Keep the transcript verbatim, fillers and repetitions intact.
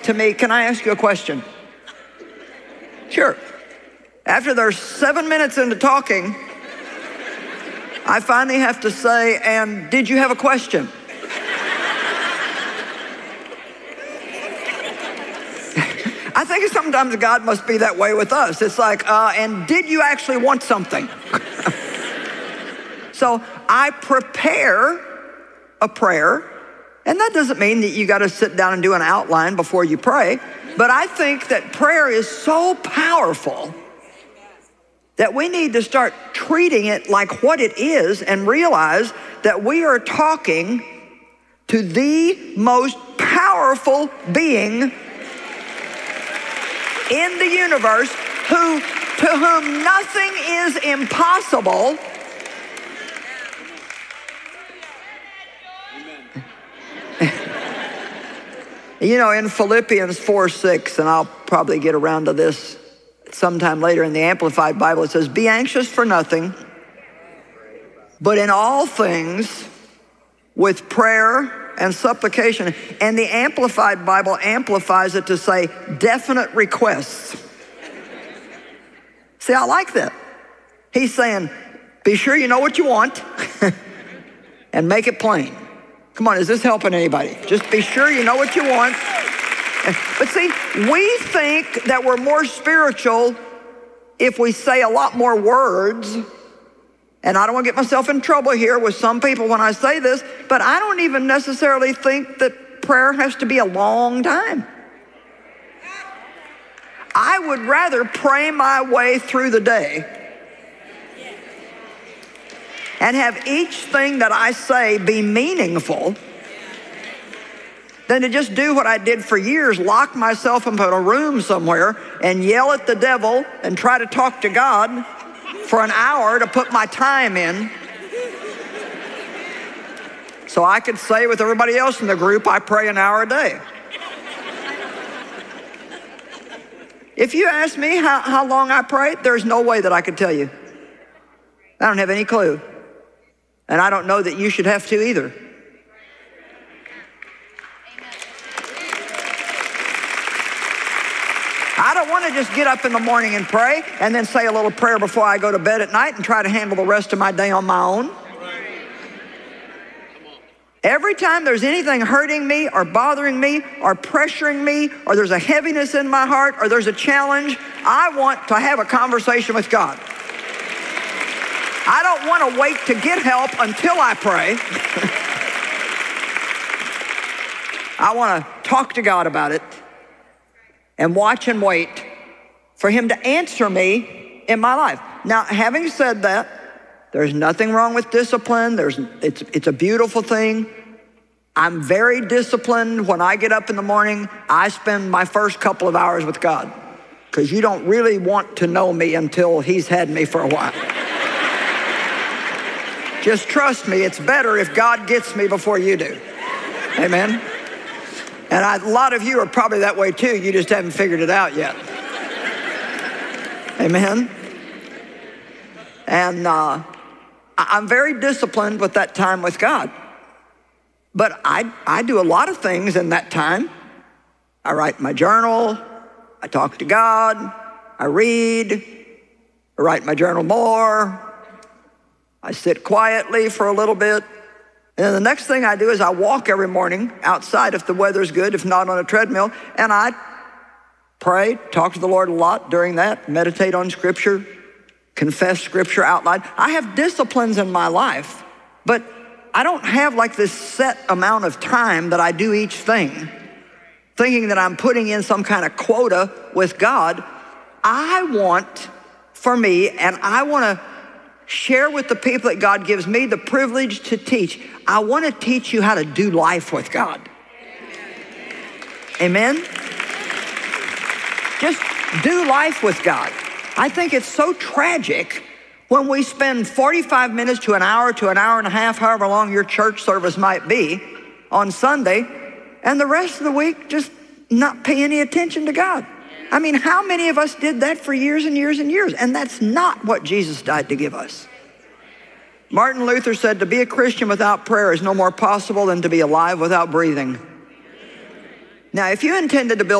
to me, can I ask you a question? Sure. After they're seven minutes into talking, I finally have to say, and did you have a question? I think sometimes God must be that way with us. It's like, uh, and did you actually want something? So I prepare a prayer, and that doesn't mean that you got to sit down and do an outline before you pray, but I think that prayer is so powerful that we need to start treating it like what it is and realize that we are talking to the most powerful being in the universe, who, to whom nothing is impossible. You know, in Philippians four six, and I'll probably get around to this sometime later in the Amplified Bible, it says, be anxious for nothing, but in all things with prayer and supplication. And the Amplified Bible amplifies it to say definite requests. See, I like that. He's saying, be sure you know what you want and make it plain. Come on, is this helping anybody? Just be sure you know what you want. But see, we think that we're more spiritual if we say a lot more words. And I don't want to get myself in trouble here with some people when I say this, but I don't even necessarily think that prayer has to be a long time. I would rather pray my way through the day and have each thing that I say be meaningful than to just do what I did for years, lock myself into a room somewhere and yell at the devil and try to talk to God for an hour to put my time in so I could say with everybody else in the group, I pray an hour a day. If you ask me how, how long I pray, there's no way that I could tell you. I don't have any clue. And I don't know that you should have to either. I don't want to just get up in the morning and pray and then say a little prayer before I go to bed at night and try to handle the rest of my day on my own. Every time there's anything hurting me or bothering me or pressuring me or there's a heaviness in my heart or there's a challenge, I want to have a conversation with God. I don't want to wait to get help until I pray. I want to talk to God about it and watch and wait for him to answer me in my life. Now, having said that, there's nothing wrong with discipline. There's, it's, it's a beautiful thing. I'm very disciplined. When I get up in the morning, I spend my first couple of hours with God, because you don't really want to know me until he's had me for a while. Just trust me, it's better if God gets me before you do. Amen? And I, a lot of you are probably that way too. You just haven't figured it out yet. Amen? And uh, I'm very disciplined with that time with God. But I, I do a lot of things in that time. I write my journal. I talk to God. I read. I write my journal more. I sit quietly for a little bit. And then the next thing I do is I walk every morning outside if the weather's good, if not on a treadmill, and I pray, talk to the Lord a lot during that, meditate on Scripture, confess Scripture out loud. I have disciplines in my life, but I don't have like this set amount of time that I do each thing, thinking that I'm putting in some kind of quota with God. I want for me, and I want to share with the people that God gives me the privilege to teach. I want to teach you how to do life with God. Amen? Just do life with God. I think it's so tragic when we spend forty-five minutes to an hour to an hour and a half, however long your church service might be, on Sunday, and the rest of the week just not pay any attention to God. I mean, how many of us did that for years and years and years? And that's not what Jesus died to give us. Martin Luther said, to be a Christian without prayer is no more possible than to be alive without breathing. Now, if you intended to build